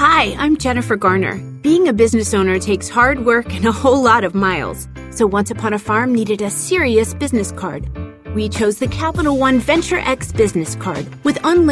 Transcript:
Hi, I'm Jennifer Garner. Being a business owner takes hard work and a whole lot of miles. So Once Upon a Farm needed a serious business card. We chose the Capital One Venture X business card with unlimited